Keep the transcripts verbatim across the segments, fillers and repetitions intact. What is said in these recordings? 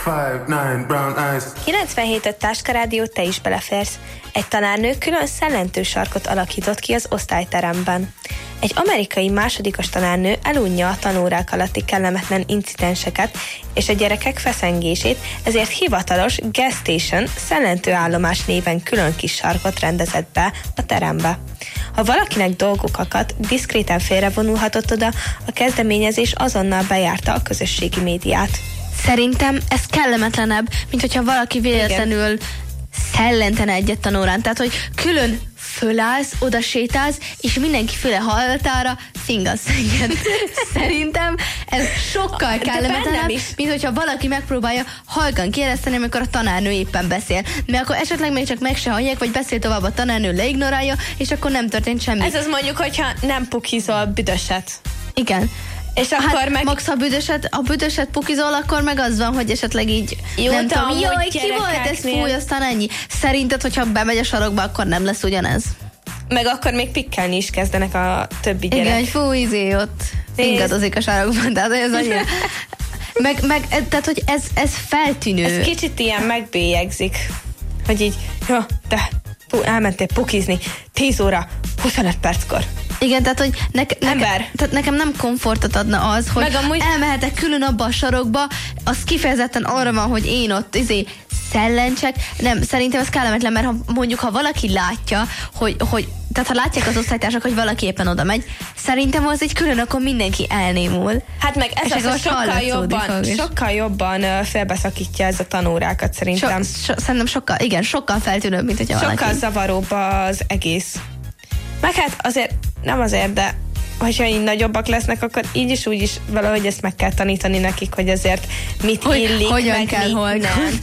kilencvenhét öt Táska Rádió, te is beleférsz. Egy tanárnő külön szellentő sarkot alakított ki az osztályteremben. Egy amerikai másodikos tanárnő elunja a tanórák alatti kellemetlen incidenseket és a gyerekek feszengését, ezért hivatalos gas station szellentőállomás néven külön kis sarkot rendezett be a terembe. Ha valakinek dolguk akadt, diszkréten félrevonulhatott oda, a kezdeményezés azonnal bejárta a közösségi médiát. Szerintem ez kellemetlenebb, mint hogyha valaki véletlenül Igen. szellentene egyet tanórán. Tehát, hogy külön fölállsz, oda sétálsz, és mindenki füle hallatára fingasz enged. Szerintem ez sokkal kellemetlenebb, mint hogyha valaki megpróbálja halkan kiérezteni, amikor a tanárnő éppen beszél. Mert akkor esetleg még csak meg se hallják, vagy beszél tovább, a tanárnő leignorálja, és akkor nem történt semmi. Ez az mondjuk, hogyha nem pukizol büdöset. Igen. És akkor hát meg... max, ha büdöset, a büdöset pukizol, akkor meg az van, hogy esetleg így jó, nem tudom, jaj, ki volt ez, fúj, aztán ennyi. Szerinted, hogyha bemegy a sarokba, akkor nem lesz ugyanez? Meg akkor még pikkelni is kezdenek a többi gyerek. Igen, hogy fú, izé, ott fingadozik a sarokban, tehát ez annyira... meg, meg, tehát, hogy ez, ez feltűnő. Ez kicsit ilyen megbélyegzik, hogy így, jó, de elmentél pukizni tíz óra, huszonöt perckor. Igen, tehát, hogy ne, Ember. Nekem, tehát nekem nem komfortot adna az, hogy amúgy... elmehetek külön abba a sarokba, az kifejezetten arra van, hogy én ott izé szellencsek. Nem, szerintem ez kellemetlen, mert ha mondjuk, ha valaki látja, hogy, hogy tehát ha látják az osztálytársak, hogy valaki éppen oda megy, szerintem az így külön, akkor mindenki elnémul. Hát meg ez az, az sokkal jobban, sokkal jobban uh, félbeszakítja ez a tanórákat, szerintem. So, so, szerintem sokkal, igen, sokkal feltűnőbb, mint hogyha sokkal valaki. Sokkal zavaróbb az egész. Meg hát azért, nem azért, de hogyha így nagyobbak lesznek, akkor így is úgy is valahogy ezt meg kell tanítani nekik, hogy azért mit hogy, illik, hogyan meg kell, mit hol nem.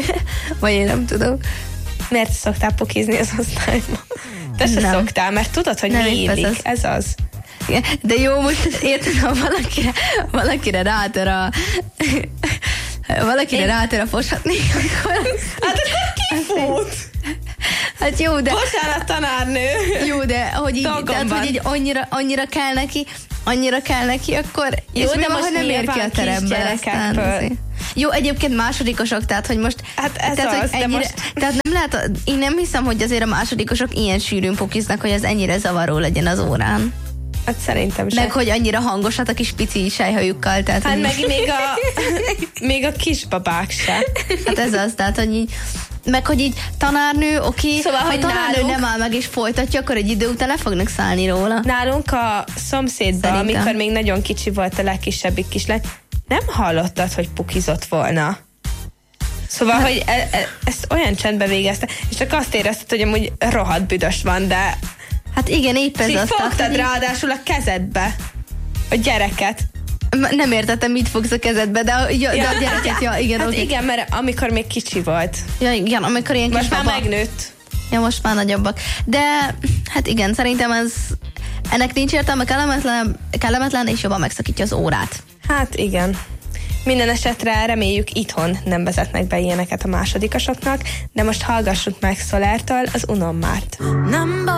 Vagy én nem tudom. Miért szoktál pukizni az osztályban? Te se szoktál, mert tudod, hogy nem, mi illik. Az. Ez az. De jó, most érted, ha valakire, valakire rátör a... valakire én... rátör a foshatni, akkor... Hát akkor kifut! Hát jó, de... Bocsánat, tanárnő! Jó, de hogy így, tehát, hogy így annyira, annyira kell neki, annyira kell neki, akkor... Jó, de most nem ér ki a terembe. Jó, egyébként másodikosok, tehát, hogy most... Hát ez tehát, az, ennyire, most... Tehát nem lehet, én nem hiszem, hogy azért a másodikosok ilyen sűrűn pukiznak, hogy ez ennyire zavaró legyen az órán. Hát szerintem sem. Meg, hogy annyira hangosat a kis pici sejhajukkal. Tehát, hát hogy... meg még a, még a kisbabák se. Hát ez az, tehát, hogy így meg, hogy így tanárnő, oké, szóval, ha hogy tanárnő nálunk... nem áll meg és folytatja, akkor egy idő után le fognak szállni róla. Nálunk a szomszédban, szerintem. Amikor még nagyon kicsi volt a legkisebbik kislány, nem hallottad, hogy pukizott volna. Szóval, hát... hogy e- e- ezt olyan csendbe végezte, és csak azt érezted, hogy amúgy rohadt büdös van, de hát igen, épp ez az. fogtad ráadásul a kezedbe a gyereket. Nem értettem, mit fogsz a kezedbe, de a, ja, de a gyereket, ja, igen. Hát okay. igen, mert amikor még kicsi volt. Ja, igen, amikor ilyen most kis már baba. megnőtt. Ja, most már nagyobbak. De, hát igen, szerintem ez, ennek nincs értelme, kellemetlen, kellemetlen és jobban megszakítja az órát. Hát igen. Minden esetre reméljük itthon nem vezetnek be ilyeneket a másodikosoknak, de most hallgassuk meg Szolártól az Unom Márt.